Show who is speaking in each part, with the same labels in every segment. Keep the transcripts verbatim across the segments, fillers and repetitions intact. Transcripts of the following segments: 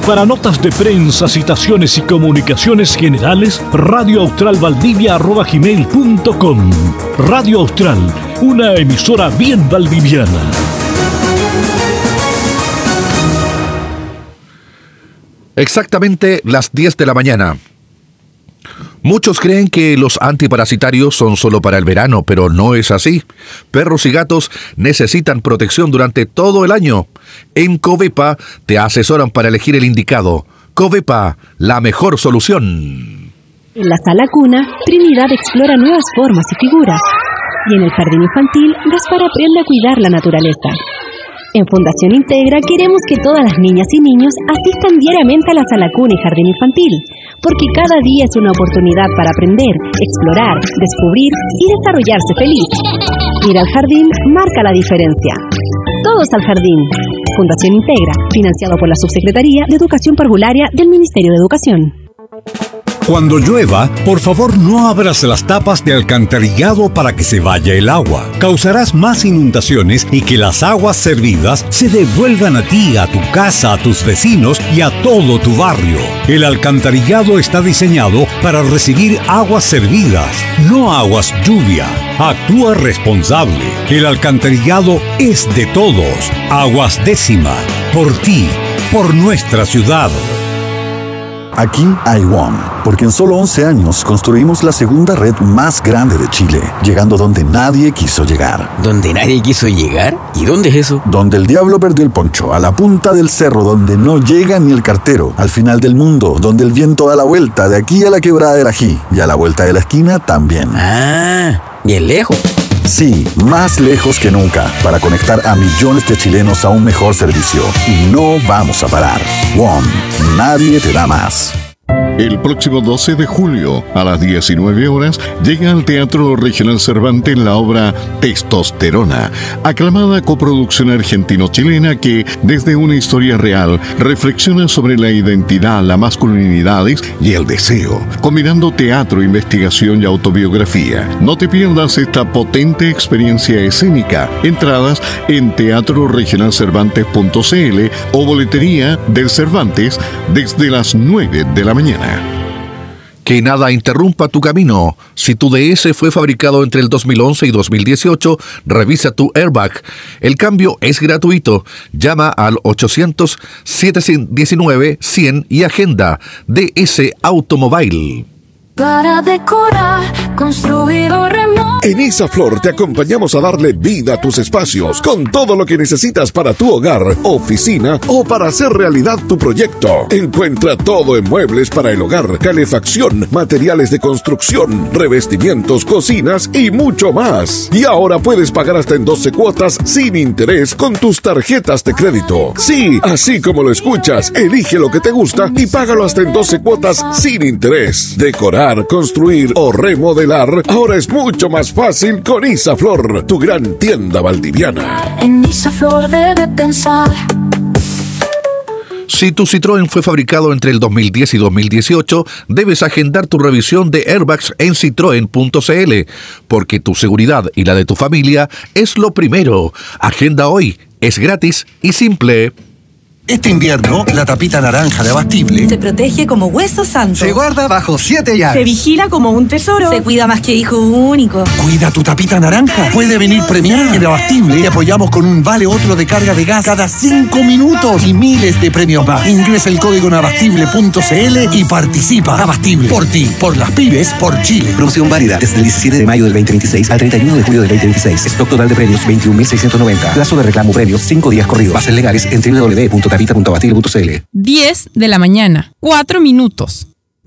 Speaker 1: Para notas de prensa, citaciones y comunicaciones generales, radioaustralvaldivia arroba gmail punto com. Radio Austral, una emisora bien valdiviana.
Speaker 2: Exactamente las diez de la mañana. Muchos creen que los antiparasitarios son solo para el verano, pero no es así. Perros y gatos necesitan protección durante todo el año. En Covepa te asesoran para elegir el indicado. Covepa, la mejor solución.
Speaker 3: En la sala cuna, Trinidad explora nuevas formas y figuras. Y en el jardín infantil, Gaspar aprende a cuidar la naturaleza. En Fundación Integra queremos que todas las niñas y niños asistan diariamente a la sala cuna y jardín infantil, porque cada día es una oportunidad para aprender, explorar, descubrir y desarrollarse feliz. Ir al jardín marca la diferencia. Todos al jardín. Fundación Integra, financiado por la Subsecretaría de Educación Parvularia del Ministerio de Educación.
Speaker 4: Cuando llueva, por favor no abras las tapas de alcantarillado para que se vaya el agua. Causarás más inundaciones y que las aguas servidas se devuelvan a ti, a tu casa, a tus vecinos y a todo tu barrio. El alcantarillado está diseñado para recibir aguas servidas, no aguas lluvia. Actúa responsable. El alcantarillado es de todos. Aguas Décima. Por ti, por nuestra ciudad.
Speaker 5: Aquí hay One, porque en solo once años construimos la segunda red más grande de Chile, llegando donde nadie quiso llegar.
Speaker 6: ¿Donde nadie quiso llegar? ¿Y dónde es eso?
Speaker 5: Donde el diablo perdió el poncho, a la punta del cerro, donde no llega ni el cartero, al final del mundo, donde el viento da la vuelta, de aquí a la quebrada del Ají, y a la vuelta de la esquina también.
Speaker 6: Ah, bien lejos.
Speaker 5: Sí, más lejos que nunca, para conectar a millones de chilenos a un mejor servicio. Y no vamos a parar. One, nadie te da más.
Speaker 7: El próximo doce de julio, a las diecinueve horas, llega al Teatro Regional Cervantes la obra Testosterona, aclamada coproducción argentino-chilena que, desde una historia real, reflexiona sobre la identidad, las masculinidades y el deseo, combinando teatro, investigación y autobiografía. No te pierdas esta potente experiencia escénica. Entradas en teatro regional cervantes punto c l o boletería del Cervantes desde las nueve de la mañana.
Speaker 2: Que nada interrumpa tu camino. Si tu D S fue fabricado entre el dos mil once y dos mil dieciocho, revisa tu airbag. El cambio es gratuito. Llama al ochocientos, setecientos diecinueve, cien y agenda. D S Automobile.
Speaker 8: Para decorar, construir o remodelar.
Speaker 9: En Isaflor te acompañamos a darle vida a tus espacios con todo lo que necesitas para tu hogar, oficina o para hacer realidad tu proyecto. Encuentra todo en muebles para el hogar, calefacción, materiales de construcción, revestimientos, cocinas y mucho más. Y ahora puedes pagar hasta en doce cuotas sin interés con tus tarjetas de crédito. Sí, así como lo escuchas, elige lo que te gusta y págalo hasta en doce cuotas sin interés. Decorar, construir o remodelar ahora es mucho más fácil con Isaflor, tu gran tienda valdiviana.
Speaker 8: En Isaflor debe pensar.
Speaker 2: Si tu Citroën fue fabricado entre el dos mil diez y dos mil dieciocho, debes agendar tu revisión de airbags en citroen punto c l, porque tu seguridad y la de tu familia es lo primero. Agenda hoy, es gratis y simple.
Speaker 10: Este invierno, la tapita naranja de Abastible
Speaker 11: se protege como hueso santo.
Speaker 10: Se guarda bajo siete llaves.
Speaker 11: Se vigila como un tesoro. Se cuida más que hijo único.
Speaker 10: Cuida tu tapita naranja. Puede venir premiada. En Abastible te apoyamos con un vale otro de carga de gas cada cinco minutos y miles de premios más. Ingresa el código en abastible punto c l y participa. Abastible. Por ti, por las pymes, por Chile.
Speaker 12: Promoción válida desde el diecisiete de mayo del veinte veintiséis al treinta y uno de julio del veinte veintiséis. Stock total de premios veintiún mil seiscientos noventa. Plazo de reclamo premios cinco días corridos. Bases legales en doble u doble u doble u punto tapita punto abastible punto c l.
Speaker 13: diez de la mañana, cuatro minutos.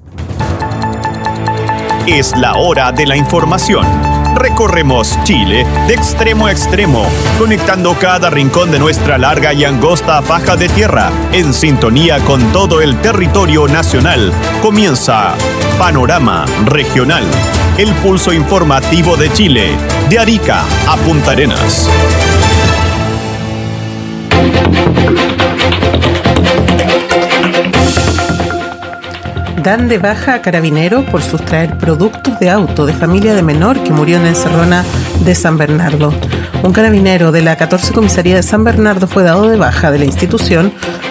Speaker 14: Es la hora de la información. Recorremos Chile de extremo a extremo, conectando cada rincón de nuestra larga y angosta faja de tierra, en sintonía con todo el territorio nacional. Comienza Panorama Regional, el pulso informativo de Chile, de Arica a Punta Arenas.
Speaker 15: Dan de baja a carabinero por sustraer productos de auto de familia de menor que murió en Encerrona de San Bernardo. Un carabinero de la catorce Comisaría de San Bernardo fue dado de baja de la institución